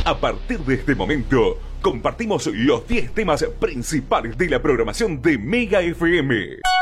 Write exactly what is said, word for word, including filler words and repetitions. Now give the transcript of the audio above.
A partir de este momento, compartimos los diez temas principales de la programación de Mega F M.